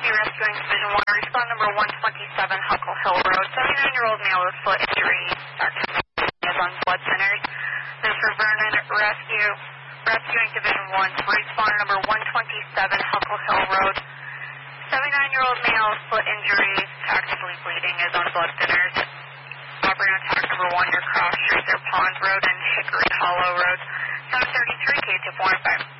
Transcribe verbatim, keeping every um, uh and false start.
Rescue, rescuing Division one. Respond number one twenty-seven, Huckle Hill Road. seventy-nine-year-old male with foot injury. Doctor is on blood thinners. This is for Vernon Rescue, rescuing Division one. Respond number one twenty-seven, Huckle Hill Road. seventy-nine-year-old male with foot injuries, actively bleeding, is on blood thinners. Operator on tax number one, your cross street, their Pond Road and Hickory Hollow Road. seven thirty-three, K two four five.